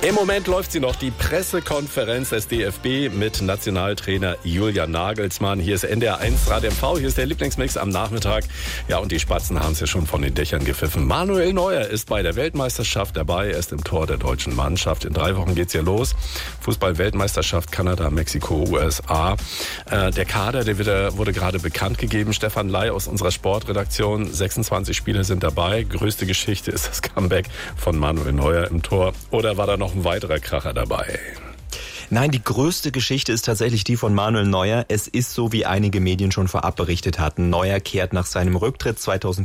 Im Moment läuft sie noch, die Pressekonferenz des DFB mit Nationaltrainer Julian Nagelsmann. Hier ist NDR 1 Radio MV, hier ist der Lieblingsmix am Nachmittag. Ja, und die Spatzen haben es ja schon von den Dächern gepfiffen. Manuel Neuer ist bei der Weltmeisterschaft dabei, er ist im Tor der deutschen Mannschaft. In 3 Wochen geht's ja los. Fußball-Weltmeisterschaft Kanada, Mexiko, USA. Der Kader, wurde gerade bekannt gegeben. Stefan Ley aus unserer Sportredaktion. 26 Spieler sind dabei. Größte Geschichte ist das Comeback von Manuel Neuer im Tor. Oder war da noch ein weiterer Kracher dabei? Nein, die größte Geschichte ist tatsächlich die von Manuel Neuer. Es ist so, wie einige Medien schon vorab berichtet hatten. Neuer kehrt nach seinem Rücktritt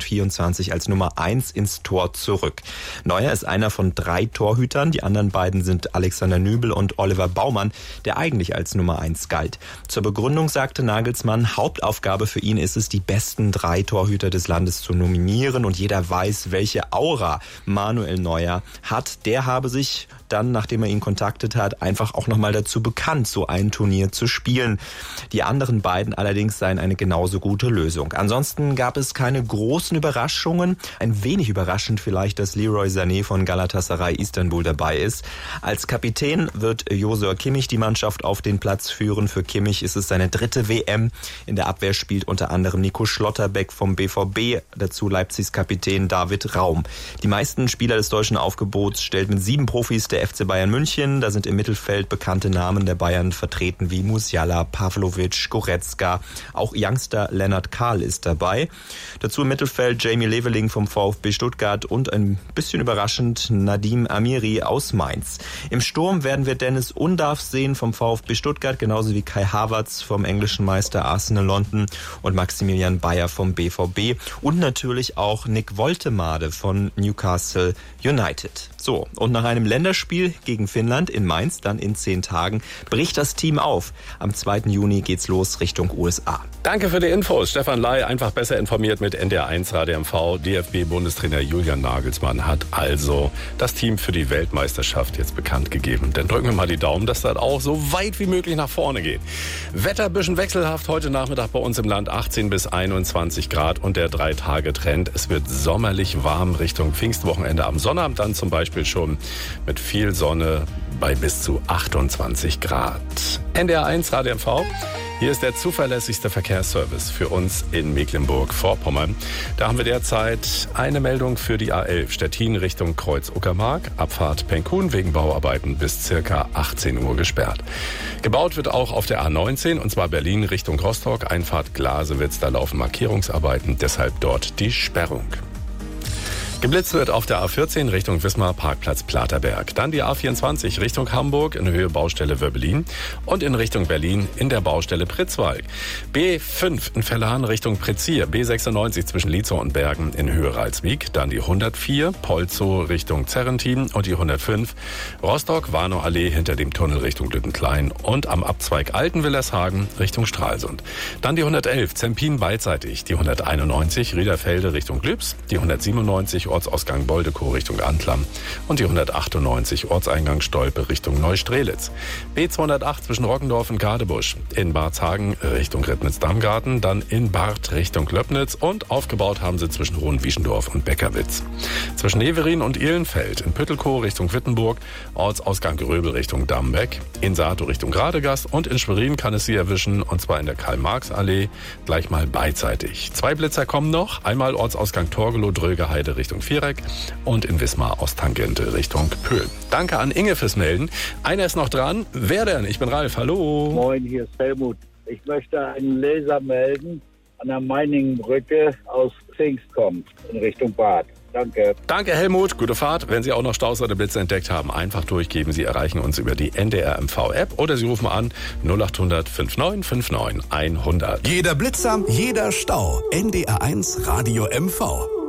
2024 als Nummer 1 ins Tor zurück. Neuer ist einer von 3 Torhütern. Die anderen beiden sind Alexander Nübel und Oliver Baumann, der eigentlich als Nummer 1 galt. Zur Begründung sagte Nagelsmann, Hauptaufgabe für ihn ist es, die besten 3 Torhüter des Landes zu nominieren. Und jeder weiß, welche Aura Manuel Neuer hat. Der habe sich dann, nachdem er ihn kontaktet hat, einfach auch nochmal dazu bekannt, so ein Turnier zu spielen. Die anderen beiden allerdings seien eine genauso gute Lösung. Ansonsten gab es keine großen Überraschungen. Ein wenig überraschend vielleicht, dass Leroy Sané von Galatasaray Istanbul dabei ist. Als Kapitän wird Joshua Kimmich die Mannschaft auf den Platz führen. Für Kimmich ist es seine 3. WM. In der Abwehr spielt unter anderem Nico Schlotterbeck vom BVB, dazu Leipzigs Kapitän David Raum. Die meisten Spieler des deutschen Aufgebots stellt mit 7 Profis der FC Bayern München. Da sind im Mittelfeld bekannte Namen der Bayern vertreten wie Musiala, Pavlovic, Goretzka. Auch Youngster Lennart Kahl ist dabei. Dazu im Mittelfeld Jamie Leveling vom VfB Stuttgart und ein bisschen überraschend Nadim Amiri aus Mainz. Im Sturm werden wir Dennis Undav sehen vom VfB Stuttgart, genauso wie Kai Havertz vom englischen Meister Arsenal London und Maximilian Bayer vom BVB und natürlich auch Nick Woltemade von Newcastle United. So, und nach einem Länderspiel gegen Finnland in Mainz, dann in 10 Tagen, bricht das Team auf. Am 2. Juni geht's los Richtung USA. Danke für die Infos. Stefan Ley, einfach besser informiert mit NDR 1 Radio MV. DFB-Bundestrainer Julian Nagelsmann hat also das Team für die Weltmeisterschaft jetzt bekannt gegeben. Dann drücken wir mal die Daumen, dass das auch so weit wie möglich nach vorne geht. Wetter ein bisschen wechselhaft. Heute Nachmittag bei uns im Land 18 bis 21 Grad und der 3-Tage-Trend. Es wird sommerlich warm Richtung Pfingstwochenende. Am Sonnabend dann zum Beispiel schon mit viel Sonne bei bis zu 28 Grad. NDR 1 Radio MV. Hier ist der zuverlässigste Verkehrsservice für uns in Mecklenburg-Vorpommern. Da haben wir derzeit eine Meldung für die A11 Stettin Richtung Kreuz-Uckermark. Abfahrt Penkun wegen Bauarbeiten bis circa 18 Uhr gesperrt. Gebaut wird auch auf der A19 und zwar Berlin Richtung Rostock. Einfahrt Glasewitz, da laufen Markierungsarbeiten, deshalb dort die Sperrung. Geblitzt wird auf der A14 Richtung Wismar Parkplatz Platerberg. Dann die A24 Richtung Hamburg in Höhe Baustelle Wöbbelin und in Richtung Berlin in der Baustelle Pritzwalk. B5 in Vellan Richtung Pretzier. B96 zwischen Lietzow und Bergen in Höhe Ralswiek. Dann die 104 Polzow Richtung Zerrentin und die 105 Rostock-Warnow-Allee hinter dem Tunnel Richtung Lüttenklein und am Abzweig Altenwillershagen Richtung Stralsund. Dann die 111 Zempin beidseitig. Die 191 Riederfelde Richtung Glübs. Die 197 Ortsausgang Boldekow Richtung Antlam und die 198 Ortseingang Stolpe Richtung Neustrelitz. B208 zwischen Roggendorf und Gadebusch. In Barzhagen Richtung Rednitz-Dammgarten, dann in Barth Richtung Löbnitz und aufgebaut haben sie zwischen Hohenwieschendorf und Beckerwitz. Zwischen Neverin und Ihlenfeld in Püttelkow Richtung Wittenburg, Ortsausgang Gröbel Richtung Dambeck, in Saato Richtung Radegast und in Schwerin kann es sie erwischen und zwar in der Karl-Marx-Allee gleich mal beidseitig. 2 Blitzer kommen noch, einmal Ortsausgang Torgelow-Drögeheide Richtung Viereck und in Wismar Osttangente Richtung Pöhl. Danke an Inge fürs Melden. Einer ist noch dran. Wer denn? Ich bin Ralf. Hallo. Moin, hier ist Helmut. Ich möchte einen Leser melden an der Meiningenbrücke aus Pfingst kommt in Richtung Bad. Danke. Danke, Helmut. Gute Fahrt. Wenn Sie auch noch Staus oder Blitze entdeckt haben, einfach durchgeben. Sie erreichen uns über die NDR MV-App oder Sie rufen an 0800 5959 100. Jeder Blitzer, jeder Stau. NDR 1 Radio MV.